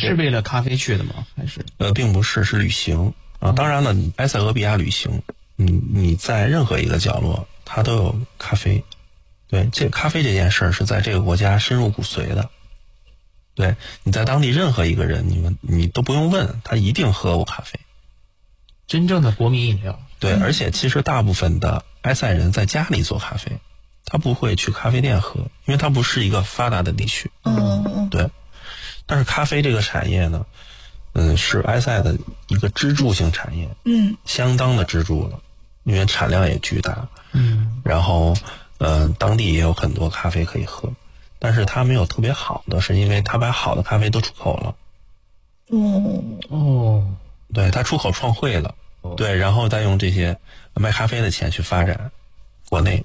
是为了咖啡去的吗？还是？ 并不是，是旅行啊。当然了，埃塞俄比亚旅行，你在任何一个角落，它都有咖啡。对，这咖啡这件事儿是在这个国家深入骨髓的。对，你在当地任何一个人，你都不用问，他一定喝过咖啡。 真正的国民饮料。 对，而且其实大部分的埃塞人在家里做咖啡，他不会去咖啡店喝，因为它不是一个发达的地区。对。但是咖啡这个产业呢，是埃塞的一个支柱性产业，相当的支柱了，因为产量也巨大，然后当地也有很多咖啡可以喝，但是它没有特别好的，是因为它把好的咖啡都出口了。对，它出口创汇了，对，然后再用这些卖咖啡的钱去发展国内。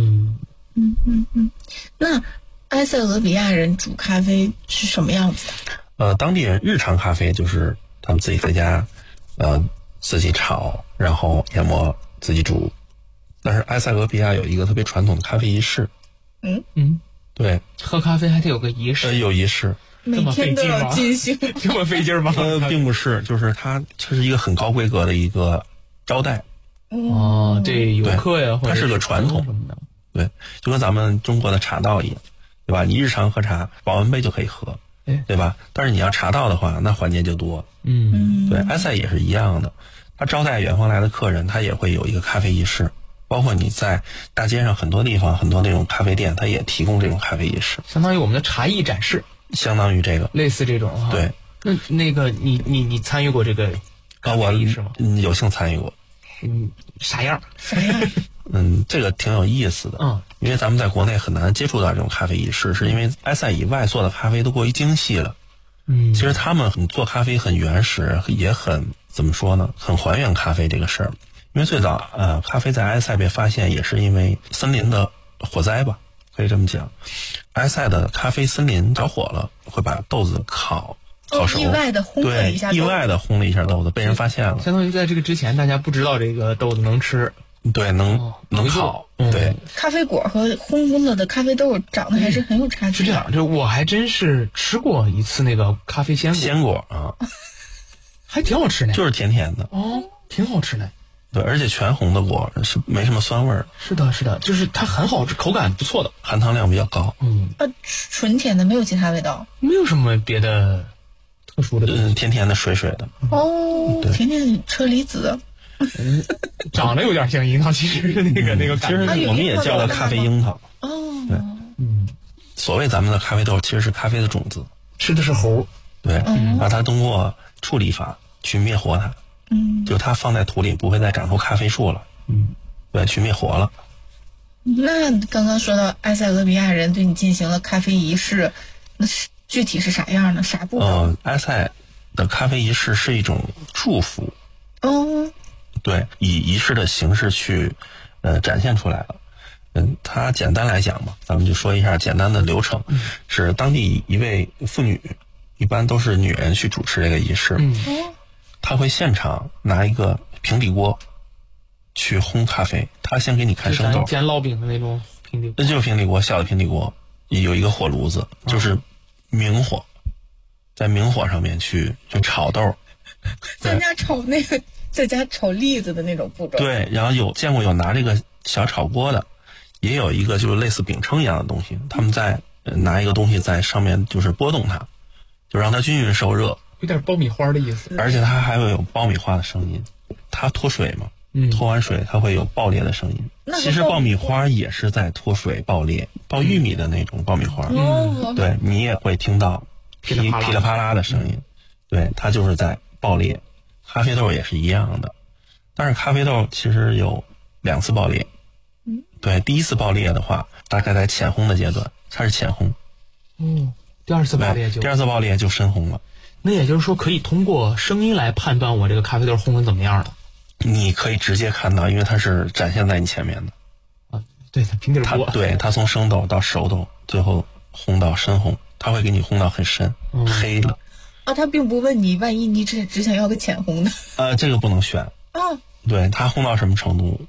那埃塞俄比亚人煮咖啡是什么样子的？ 当地人日常咖啡就是他们自己在家，自己炒，然后研磨，自己煮。但是埃塞俄比亚有一个特别传统的咖啡仪式。对， 喝咖啡还得有个仪式。 有仪式。 每天都要进行。 这么费劲吗？ 并不是，就是它是一个很高规格的一个招待。 对游客呀，或者它是个传统什么的。对，就跟咱们中国的茶道一样，对吧？你日常喝茶，保温杯就可以喝，对吧？但是你要茶道的话，那环节就多。对，埃塞也是一样的，他招待远方来的客人，他也会有一个咖啡仪式。包括你在大街上很多地方，很多那种咖啡店，它也提供这种咖啡仪式， 相当于我们的茶艺展示， 相当于这个， 类似这种哈。 对， 那个你参与过这个咖啡仪式吗？ 有幸参与过。 啥样？ 这个挺有意思的。因为咱们在国内很难接触到这种咖啡仪式，是因为埃塞以外做的咖啡都过于精细了。其实他们做咖啡很原始，也很怎么说呢？很还原咖啡这个事儿。因为最早咖啡在埃塞被发现也是因为森林的火灾吧，可以这么讲。埃塞的咖啡森林着火了，会把豆子烤熟， 意外的烘了一下， 意外的烘了一下豆子，被人发现了。 相当于在这个之前，大家不知道这个豆子能吃， 对，能烤，对。 咖啡果和烘了的咖啡豆长得还是很有差距。 是这样，就我还真是吃过一次那个咖啡鲜果啊， 还挺好吃的， 就是甜甜的挺好吃的。 对，而且全红的果是没什么酸味儿。 是的，就是它很好吃，口感不错的， 含糖量比较高。 纯甜的，没有其他味道， 没有什么别的特殊的。 甜甜的，水水的。 甜甜车厘子。 长得有点像樱桃，其实是那个感觉。 其实我们也叫它咖啡樱桃。对，所谓咱们的咖啡豆其实是咖啡的种子， 吃的是核。 对，然后它通过处理法去灭活它。就它放在土里不会再长出咖啡树了。对，去灭活了。 那刚刚说到埃塞俄比亚人对你进行了咖啡仪式，那具体是啥样呢？啥步骤？ 埃塞的咖啡仪式是一种祝福。对，以仪式的形式去展现出来了。它简单来讲嘛，咱们就说一下简单的流程。是当地一位妇女，一般都是女人去主持这个仪式。她会现场拿一个平底锅去烘咖啡，她先给你看生豆， 煎烙饼的那种平底锅， 那就是平底锅，小的平底锅，有一个火炉子，就是明火，在明火上面去炒豆。 咱家炒那个，在家炒栗子的那种步骤。 对，然后见过有拿这个小炒锅的，也有一个就是类似饼铛一样的东西，他们在拿一个东西在上面就是拨动它，就让它均匀受热。 有点爆米花的意思， 而且它还会有爆米花的声音，它脱水嘛，脱完水它会有爆裂的声音。其实爆米花也是在脱水爆裂，爆玉米的那种爆米花，对，你也会听到噼里啪啦的声音，对，它就是在爆裂。咖啡豆也是一样的，但是咖啡豆其实有2次爆裂。对，第一次爆裂的话，大概在浅烘的阶段，它是浅烘。 第二次爆裂就深烘了。 那也就是说，可以通过声音来判断我这个咖啡豆烘的怎么样了。 你可以直接看到，因为它是展现在你前面的。 对，平底锅。 对，它从生豆到熟豆，最后烘到深烘，它会给你烘到很深，黑了。 他并不问你，万一你只想要个浅烘的。 这个不能选。对，它烘到什么程度，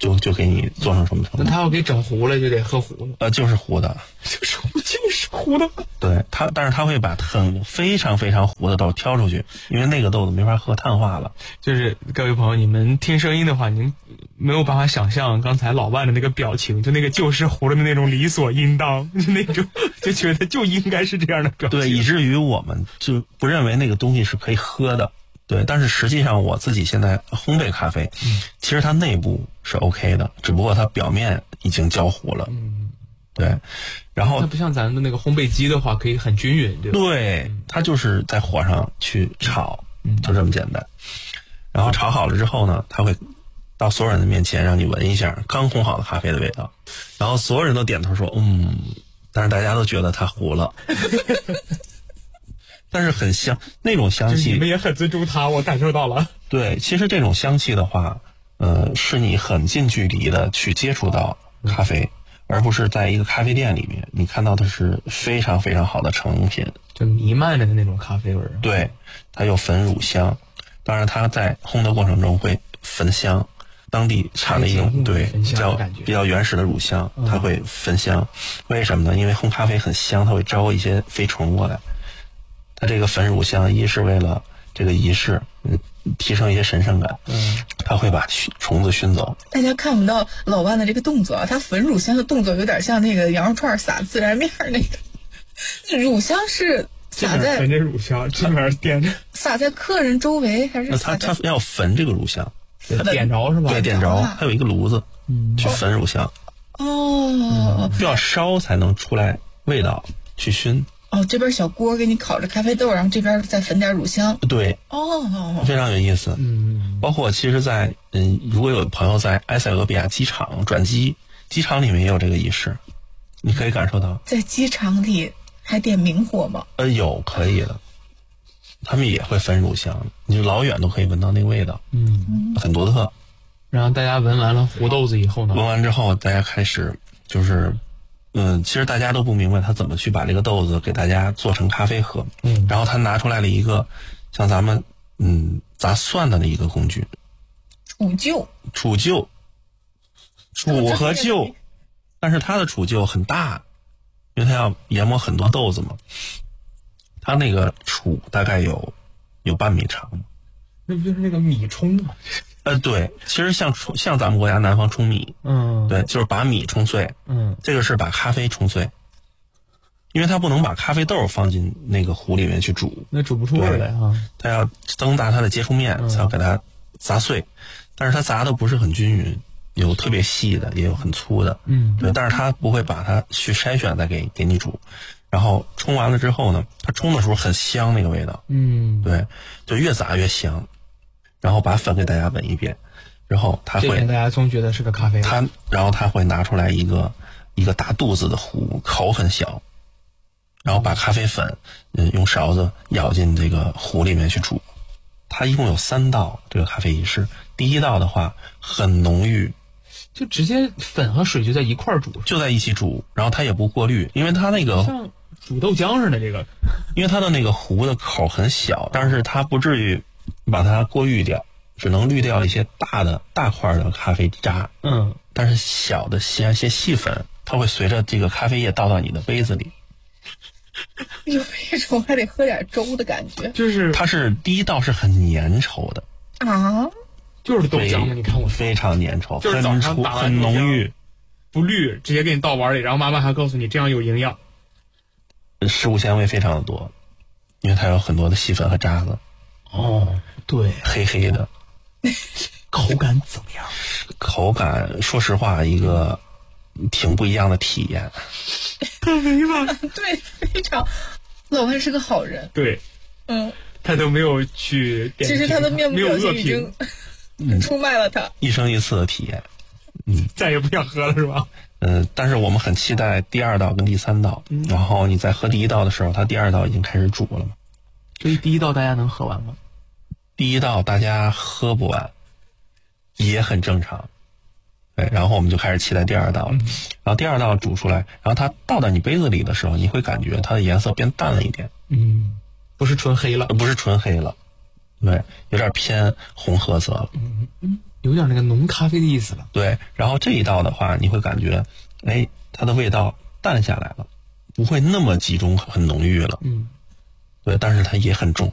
就给你做成什么程度。 那他要给整糊了，就得喝糊了。 就是糊的， 就是糊的。 对它，但是他会把非常非常糊的豆挑出去，因为那个豆子没法喝，碳化了。 就是各位朋友，你们听声音的话，您没有办法想象刚才老万的那个表情，就那个就是糊了的那种理所应当，就那种就觉得就应该是这样的表情。 对，以至于我们就不认为那个东西是可以喝的。对，但是实际上我自己现在烘焙咖啡，其实它内部是 OK 的，只不过它表面已经焦糊了。对，然后它不像咱的那个烘焙机的话，可以很均匀，对吧？ 对，它就是在火上去炒，就这么简单。然后炒好了之后呢，它会到所有人的面前让你闻一下刚烘好的咖啡的味道，然后所有人都点头说但是大家都觉得它糊了。但是很香，那种香气， 你们也很尊重它，我感受到了。 对，其实这种香气的话，是你很近距离的去接触到咖啡，而不是在一个咖啡店里面，你看到的是非常非常好的成品， 就弥漫着的那种咖啡味儿。 对，它有粉乳香，当然它在烘的过程中会焚香，当地产的一种比较原始的乳香，它会焚香。为什么呢？因为烘咖啡很香，它会招一些飞虫过来。它这个粉乳香一是为了这个仪式，提升一些神圣感，它会把虫子熏走。 大家看不到老万的这个动作啊，他粉乳香的动作有点像那个羊肉串撒孜然面那个，乳香是撒在粉这乳香，这边点着撒在客人周围还是它要焚这个乳香， 点着是吧？ 对，点着，它有一个炉子去焚乳香。就要烧才能出来味道，去熏。 这边小锅给你烤着咖啡豆，然后这边再焚点乳香。 对，非常有意思。包括其实在如果有朋友在埃塞俄比亚机场转机，机场里面也有这个仪式，你可以感受到。 在机场里还点明火吗？ 有，可以的。他们也会焚乳香，你就老远都可以闻到那个味道，很独特。 然后大家闻完了糊豆子以后呢？ 闻完之后，大家开始就是。其实大家都不明白他怎么去把这个豆子给大家做成咖啡喝。然后他拿出来了一个像咱们砸蒜的一个工具，杵和臼，但是它的杵臼很大，因为它要研磨很多豆子嘛。它那个杵大概有半米长， 那不就是那个米冲吗？ 对，其实像咱们国家南方冲米，对，就是把米冲碎，这个是把咖啡冲碎，因为它不能把咖啡豆放进那个壶里面去煮， 那煮不出味来啊。 它要增大它的接触面，才要给它砸碎，但是它砸的不是很均匀，有特别细的，也有很粗的，对，但是它不会把它去筛选再给你煮，然后冲完了之后呢，它冲的时候很香那个味道，对，就越砸越香。然后把粉给大家闻一遍，然后他会， 大家总觉得是个咖啡。 然后他会拿出来一个大肚子的壶，口很小，然后把咖啡粉，用勺子舀进这个壶里面去煮。它一共有3道这个咖啡仪式。第一道的话很浓郁， 就直接粉和水就在一块儿煮， 就在一起煮，然后它也不过滤，因为它那个像煮豆浆似的这个， 因为它的那个壶的口很小，但是它不至于把它过滤掉，只能滤掉一些大块的咖啡渣，但是小的一些细粉，它会随着这个咖啡液倒到你的杯子里。 有一种还得喝点粥的感觉， 就是它是第一道是很粘稠的啊， 就是豆浆，你看我非常粘稠， 就是早上打完很浓郁， 不滤，直接给你倒碗里，然后妈妈还告诉你这样有营养， 食物纤维非常的多，因为它有很多的细粉和渣子。 对， 黑黑的。 口感怎么样？ 口感说实话一个挺不一样的体验。 太美了。 对，非常。老万是个好人。 对，他都没有去点评， 其实他的面部表情已经出卖了他。 一生一次的体验。 再也不想喝了是吧？ 但是我们很期待第2道跟第3道。然后你在喝第1道的时候，它第2道已经开始煮了嘛。 所以第1道大家能喝完吗？ 第1道大家喝不完，也很正常。对，然后我们就开始期待第2道了。然后第2道煮出来，然后它倒到你杯子里的时候，你会感觉它的颜色变淡了一点。 不是纯黑了， 不是纯黑了，对，有点偏红褐色了。 有点那个浓咖啡的意思了。 对，然后这一道的话，你会感觉，哎，它的味道淡下来了，不会那么集中很浓郁了。 嗯， 对，但是它也很重。